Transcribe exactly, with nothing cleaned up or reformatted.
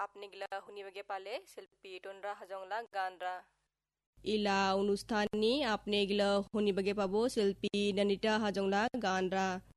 আপনি গিলা শুনিবগে পালে শিল্পী তন্দ্রা হাজংলা গানরা। ইলা অনুষ্ঠাননি আপনি এগুলো শুনিবগে পাবো শিল্পী ননিতা হাজংলা গানরা।